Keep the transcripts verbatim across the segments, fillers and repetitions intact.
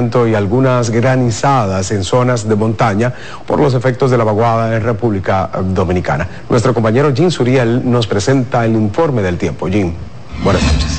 viento y algunas granizadas en zonas de montaña por los efectos de la vaguada en República Dominicana. Nuestro compañero Jim Suriel nos presenta el informe del tiempo. Jim, buenas noches.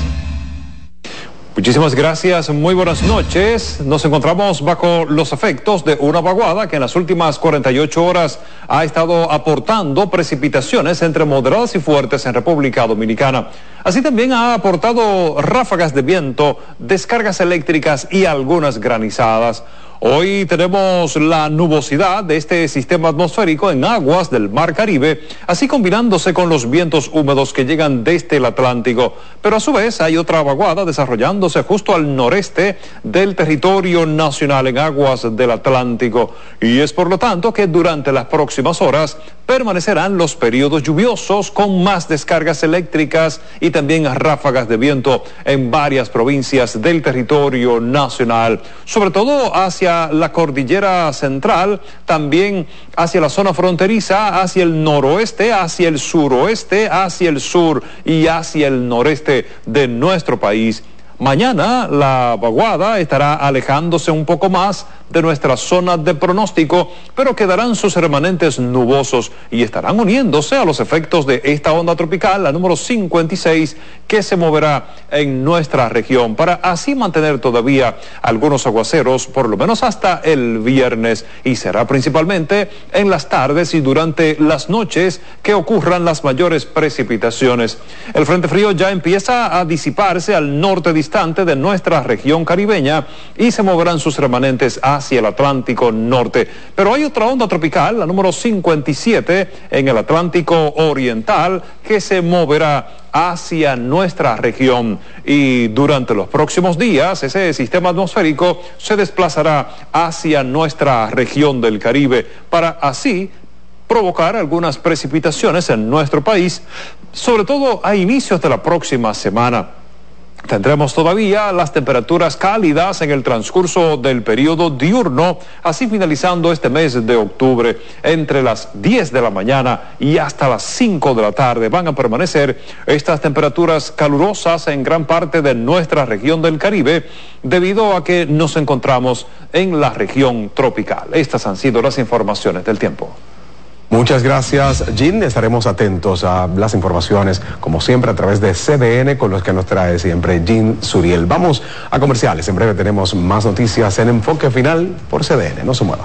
Muchísimas gracias, muy buenas noches. Nos encontramos bajo los efectos de una vaguada que en las últimas cuarenta y ocho horas ha estado aportando precipitaciones entre moderadas y fuertes en República Dominicana. Así también ha aportado ráfagas de viento, descargas eléctricas y algunas granizadas. Hoy tenemos la nubosidad de este sistema atmosférico en aguas del Mar Caribe, así combinándose con los vientos húmedos que llegan desde el Atlántico. Pero a su vez hay otra vaguada desarrollándose justo al noreste del territorio nacional en aguas del Atlántico. Y es por lo tanto que durante las próximas horas permanecerán los periodos lluviosos con más descargas eléctricas y también ráfagas de viento en varias provincias del territorio nacional, sobre todo hacia la cordillera central, también hacia la zona fronteriza, hacia el noroeste, hacia el suroeste, hacia el sur y hacia el noreste de nuestro país. Mañana la vaguada estará alejándose un poco más de nuestra zona de pronóstico, pero quedarán sus remanentes nubosos y estarán uniéndose a los efectos de esta onda tropical, la número cincuenta y seis, que se moverá en nuestra región, para así mantener todavía algunos aguaceros, por lo menos hasta el viernes, y será principalmente en las tardes y durante las noches que ocurran las mayores precipitaciones. El frente frío ya empieza a disiparse al norte distante de nuestra región caribeña y se moverán sus remanentes a hacia el Atlántico Norte. Pero hay otra onda tropical, la número cincuenta y siete, en el Atlántico Oriental, que se moverá hacia nuestra región. Y durante los próximos días, ese sistema atmosférico se desplazará hacia nuestra región del Caribe, para así provocar algunas precipitaciones en nuestro país, sobre todo a inicios de la próxima semana. Tendremos todavía las temperaturas cálidas en el transcurso del periodo diurno, así finalizando este mes de octubre. Entre las diez de la mañana y hasta las cinco de la tarde van a permanecer estas temperaturas calurosas en gran parte de nuestra región del Caribe, debido a que nos encontramos en la región tropical. Estas han sido las informaciones del tiempo. Muchas gracias, Jim. Estaremos atentos a las informaciones, como siempre, a través de C D N, con los que nos trae siempre Jim Suriel. Vamos a comerciales. En breve tenemos más noticias en Enfoque Final por C D N. No se mueva.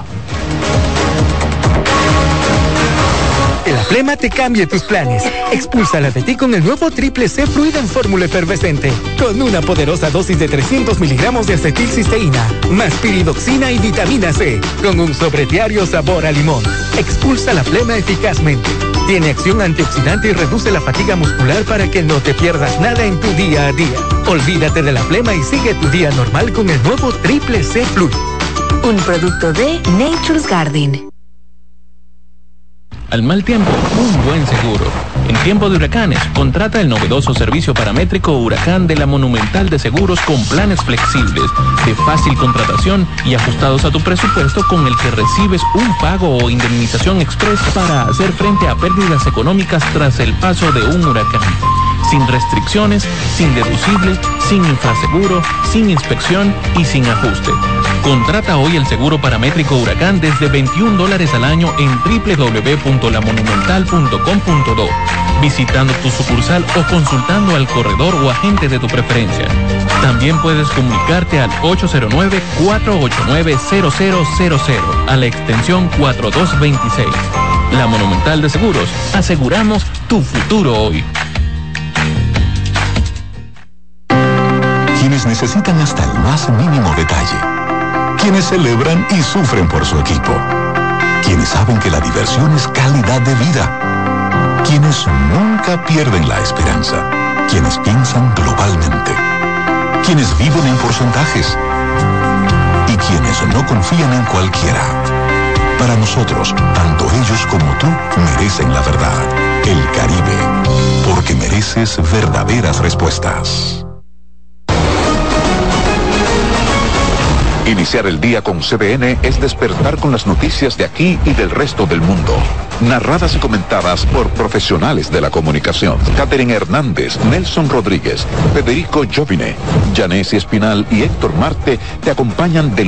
La flema te cambia tus planes. Expúlsala de ti con el nuevo Triple C Fluid en fórmula efervescente, con una poderosa dosis de trescientos miligramos de acetilcisteína, más piridoxina y vitamina C, con un sobrediario sabor a limón. Expulsa la flema eficazmente. Tiene acción antioxidante y reduce la fatiga muscular para que no te pierdas nada en tu día a día. Olvídate de la flema y sigue tu día normal con el nuevo Triple C Fluid. Un producto de Nature's Garden. Al mal tiempo, un buen seguro. En tiempo de huracanes, contrata el novedoso servicio paramétrico Huracán de la Monumental de Seguros con planes flexibles, de fácil contratación y ajustados a tu presupuesto, con el que recibes un pago o indemnización express para hacer frente a pérdidas económicas tras el paso de un huracán. Sin restricciones, sin deducible, sin infraseguro, sin inspección y sin ajuste. Contrata hoy el seguro paramétrico Huracán desde veintiún dólares al año en doble u doble u doble u punto la monumental punto com punto do, visitando tu sucursal o consultando al corredor o agente de tu preferencia. También puedes comunicarte al ocho cero nueve, cuatro ocho nueve, cero cero cero cero a la extensión cuatro dos veintiséis. La Monumental de Seguros. Aseguramos tu futuro hoy. Quienes necesitan hasta el más mínimo detalle. Quienes celebran y sufren por su equipo. Quienes saben que la diversión es calidad de vida. Quienes nunca pierden la esperanza. Quienes piensan globalmente. Quienes viven en porcentajes. Y quienes no confían en cualquiera. Para nosotros, tanto ellos como tú merecen la verdad. El Caribe. Porque mereces verdaderas respuestas. Iniciar el día con C D N es despertar con las noticias de aquí y del resto del mundo. Narradas y comentadas por profesionales de la comunicación. Catherine Hernández, Nelson Rodríguez, Federico Jovine, Yanesi Espinal y Héctor Marte te acompañan de